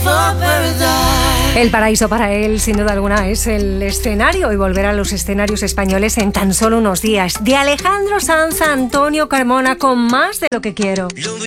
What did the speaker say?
El paraíso para él, sin duda alguna, es el escenario y volver a los escenarios españoles en tan solo unos días. De Alejandro Sanz a Antonio Carmona con Más de lo que quiero.